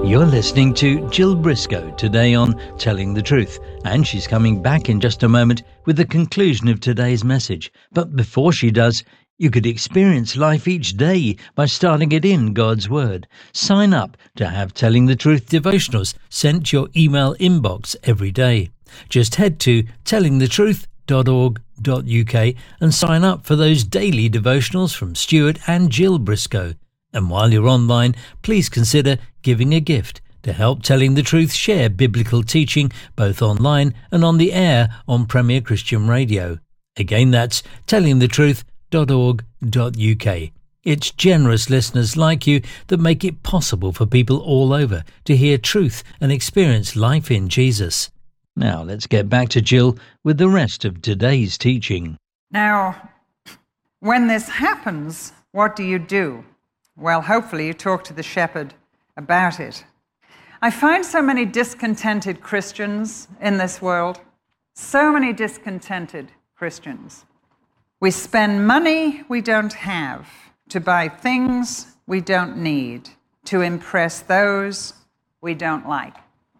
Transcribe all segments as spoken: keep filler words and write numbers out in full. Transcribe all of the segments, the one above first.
You're listening to Jill Briscoe today on Telling the Truth, and she's coming back in just a moment with the conclusion of today's message. But before she does, you could experience life each day by starting it in God's Word. Sign up to have Telling the Truth devotionals sent to your email inbox every day. Just head to telling the truth dot org dot U K and sign up for those daily devotionals from Stuart and Jill Briscoe. And while you're online, please consider giving a gift to help Telling the Truth share biblical teaching both online and on the air on Premier Christian Radio. Again, that's telling the truth dot org dot U K. It's generous listeners like you that make it possible for people all over to hear truth and experience life in Jesus. Now let's get back to Jill with the rest of today's teaching. Now, when this happens, what do you do? Well, hopefully you talk to the shepherd about it. I find so many discontented Christians in this world. So many discontented Christians. We spend money we don't have to buy things we don't need to impress those we don't like.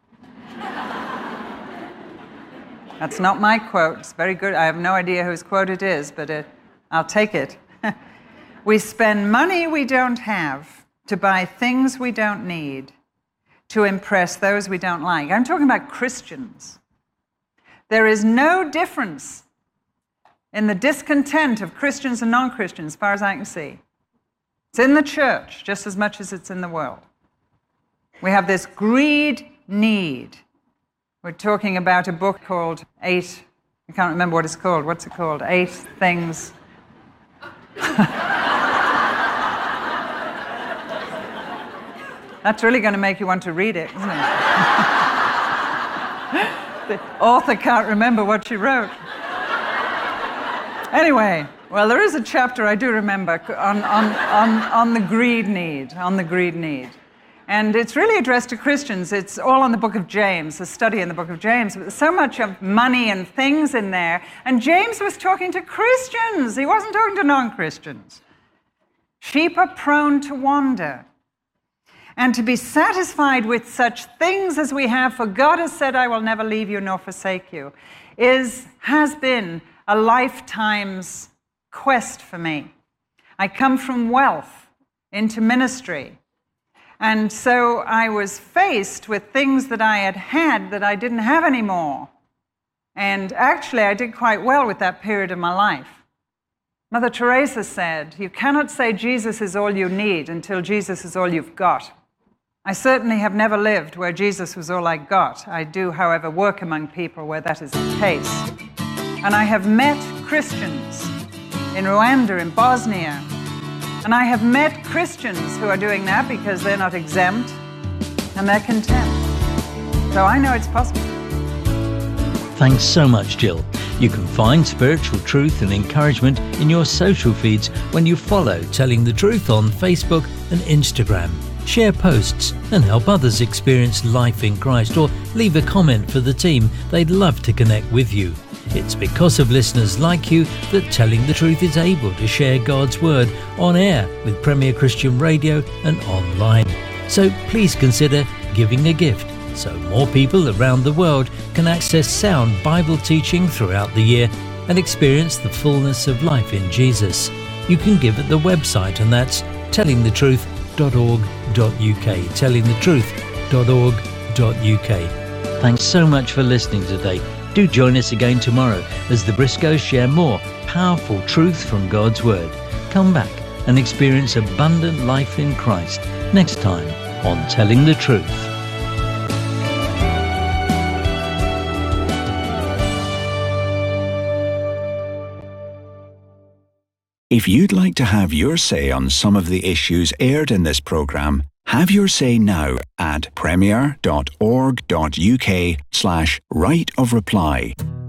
That's not my quote. It's very good. I have no idea whose quote it is, but it, I'll take it. We spend money we don't have to buy things we don't need to impress those we don't like. I'm talking about Christians. There is no difference in the discontent of Christians and non-Christians, as far as I can see. It's in the church just as much as it's in the world. We have this greed need. We're talking about a book called Eight, I can't remember what it's called. What's it called? Eight Things. That's really going to make you want to read it, isn't it? The author can't remember what she wrote. Anyway, well, there is a chapter I do remember on, on, on, on the greed need, on the greed need. And it's really addressed to Christians. It's all in the book of James, a study in the book of James. But there's so much of money and things in there. And James was talking to Christians. He wasn't talking to non-Christians. Sheep are prone to wander. And to be satisfied with such things as we have, for God has said, I will never leave you nor forsake you, is, has been a lifetime's quest for me. I come from wealth into ministry. And so I was faced with things that I had had that I didn't have anymore. And actually, I did quite well with that period of my life. Mother Teresa said, you cannot say Jesus is all you need until Jesus is all you've got. I certainly have never lived where Jesus was all I got. I do, however, work among people where that is the case. And I have met Christians in Rwanda, in Bosnia, and I have met Christians who are doing that because they're not exempt and they're content. So I know it's possible. Thanks so much, Jill. You can find spiritual truth and encouragement in your social feeds when you follow Telling the Truth on Facebook and Instagram. Share posts and help others experience life in Christ, or leave a comment for the team. They'd love to connect with you. It's because of listeners like you that Telling the Truth is able to share God's Word on air with Premier Christian Radio and online. So please consider giving a gift so more people around the world can access sound Bible teaching throughout the year and experience the fullness of life in Jesus. You can give at the website, and that's telling the truth dot org dot U K, telling the truth dot org dot U K. Thanks so much for listening today. Do join us again tomorrow as the Briscoes share more powerful truth from God's Word. Come back and experience abundant life in Christ next time on Telling the Truth. If you'd like to have your say on some of the issues aired in this programme, have your say now at premier dot org dot U K slash right of reply.